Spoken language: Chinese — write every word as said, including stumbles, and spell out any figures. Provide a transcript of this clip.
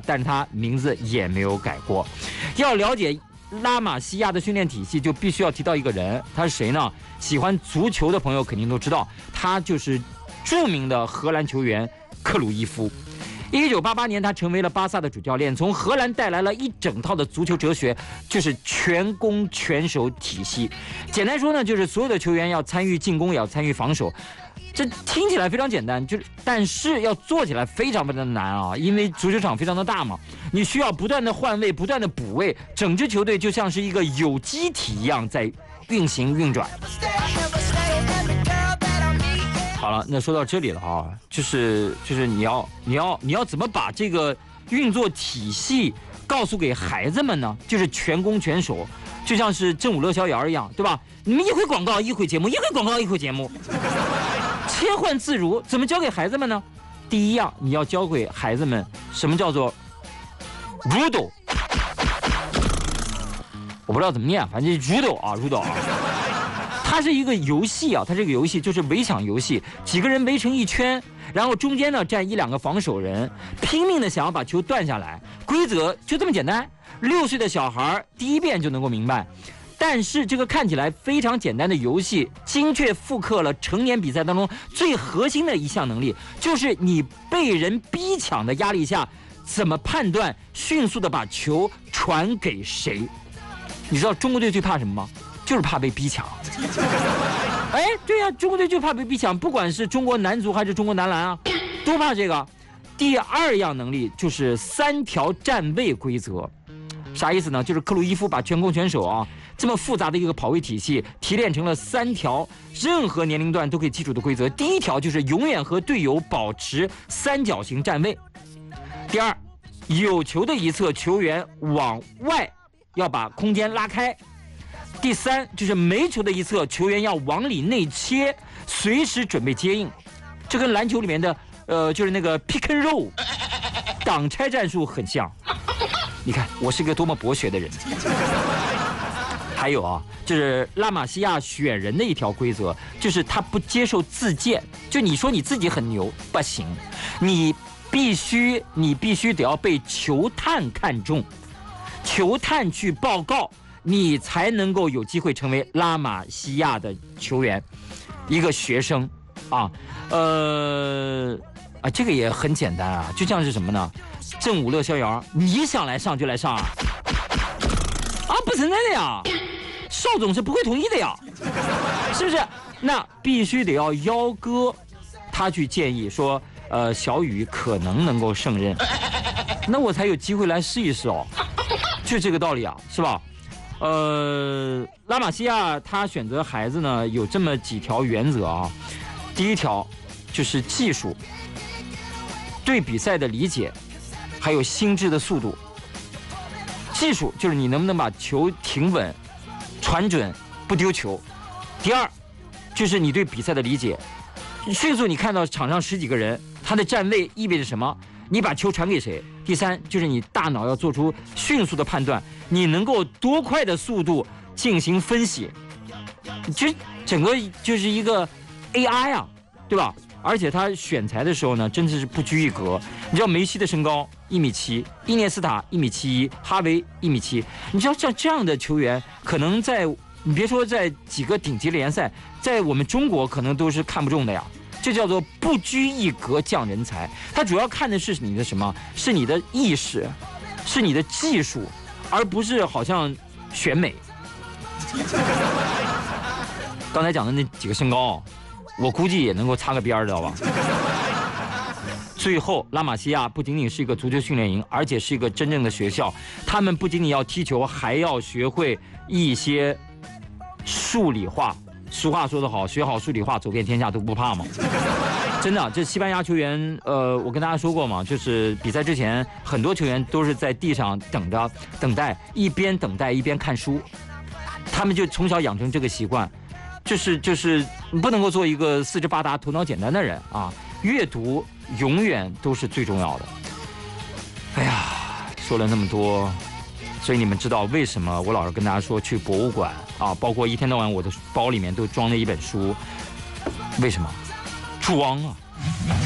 但是他名字也没有改过。要了解拉玛西亚的训练体系，就必须要提到一个人，他是谁呢？喜欢足球的朋友肯定都知道，他就是著名的荷兰球员克鲁伊夫。一九八八年，他成为了巴萨的主教练，从荷兰带来了一整套的足球哲学，就是全攻全守体系。简单说呢，就是所有的球员要参与进攻，也要参与防守。这听起来非常简单，就是但是要做起来非常非常的难啊！因为足球场非常的大嘛，你需要不断的换位，不断的补位，整支球队就像是一个有机体一样在运行运转。好了，那说到这里了啊，就是就是你要你要你要怎么把这个运作体系告诉给孩子们呢？就是全攻全守，就像是正午乐逍遥一样，对吧？你们一会广告一会节目，一会广告一会节目，切换自如，怎么教给孩子们呢？第一样，你要教给孩子们什么叫做 rudo， 我不知道怎么念，反正 rudo 啊 rudo 啊。它是一个游戏啊，它这个游戏就是围抢游戏，几个人围成一圈，然后中间呢站一两个防守人，拼命的想要把球断下来。规则就这么简单，六岁的小孩第一遍就能够明白。但是这个看起来非常简单的游戏，精确复刻了成年比赛当中最核心的一项能力，就是你被人逼抢的压力下，怎么判断迅速的把球传给谁。你知道中国队最怕什么吗？就是怕被逼抢。哎，对呀、啊，中国队就怕被逼抢，不管是中国男足还是中国男篮啊，都怕这个。第二样能力就是三条站位规则，啥意思呢？就是克鲁伊夫把全攻全守啊这么复杂的一个跑位体系提炼成了三条任何年龄段都可以记住的规则。第一条就是永远和队友保持三角形站位。第二，有球的一侧球员往外要把空间拉开。第三，就是没球的一侧球员要往里内切，随时准备接应。这跟篮球里面的呃就是那个 pick and roll 挡拆战术很像。你看我是个多么博学的人。还有啊，就是拉玛西亚选人的一条规则，就是他不接受自荐，就你说你自己很牛不行，你必须你必须得要被球探看中，球探去报告，你才能够有机会成为拉玛西亚的球员，一个学生啊，呃啊，这个也很简单啊，就像是什么呢？正午乐逍遥，你想来上就来上啊，啊，不存在的呀，邵总是不会同意的呀，是不是？那必须得要邀哥，他去建议说，呃，小雨可能能够胜任，那我才有机会来试一试哦，就这个道理啊，是吧？呃，拉玛西亚他选择孩子呢有这么几条原则啊。第一条就是技术，对比赛的理解，还有心智的速度。技术就是你能不能把球停稳、传准、不丢球。第二，就是你对比赛的理解，迅速你看到场上十几个人，他的站位意味着什么？你把球传给谁？第三，就是你大脑要做出迅速的判断，你能够多快的速度进行分析，就整个就是一个 A I 啊，对吧？而且他选材的时候呢，真的是不拘一格。你知道梅西的身高一米七，伊涅斯塔一米七一，哈维一米七。你知道像这样的球员，可能在你别说在几个顶级联赛，在我们中国可能都是看不中的呀。这叫做不拘一格降人才，他主要看的是你的什么？是你的意识，是你的技术，而不是好像选美。刚才讲的那几个身高，我估计也能够擦个边儿，知道吧？最后，拉玛西亚不仅仅是一个足球训练营，而且是一个真正的学校。他们不仅仅要踢球，还要学会一些数理化。俗话说得好，学好数理化，走遍天下都不怕嘛。真的，这西班牙球员，呃，我跟大家说过嘛，就是比赛之前，很多球员都是在地上等着等待，一边等待一边看书，他们就从小养成这个习惯，就是就是不能够做一个四肢发达、头脑简单的人啊。阅读永远都是最重要的。哎呀，说了那么多。所以你们知道为什么我老是跟大家说去博物馆啊，包括一天到晚我的包里面都装了一本书，为什么？装啊！